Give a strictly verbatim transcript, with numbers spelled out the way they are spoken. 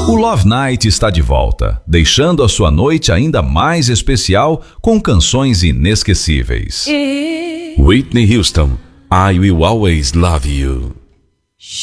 O Love Night está de volta, deixando a sua noite ainda mais especial com canções inesquecíveis. Whitney Houston, I Will Always Love You.